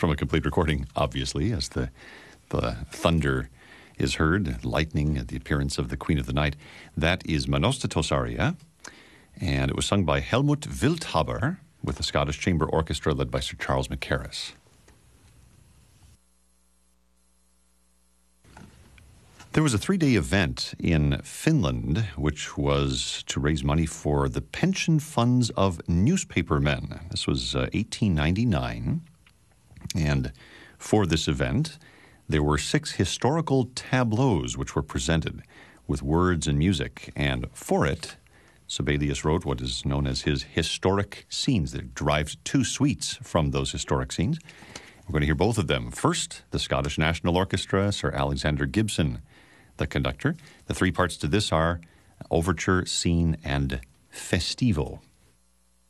from a complete recording, obviously, as the thunder is heard, lightning, the appearance of the Queen of the Night. That is Monostatos aria, and it was sung by Helmut Wildhaber with the Scottish Chamber Orchestra led by Sir Charles Mackerras. There was a 3-day event in Finland which was to raise money for the pension funds of newspapermen. This was 1899, and for this event, there were 6 historical tableaus which were presented with words and music, and for it, Sibelius wrote what is known as his historic scenes. They're derived 2 suites from those historic scenes. We're going to hear both of them. First, the Scottish National Orchestra, Sir Alexander Gibson, the conductor. The 3 parts to this are Overture, Scene, and Festivo.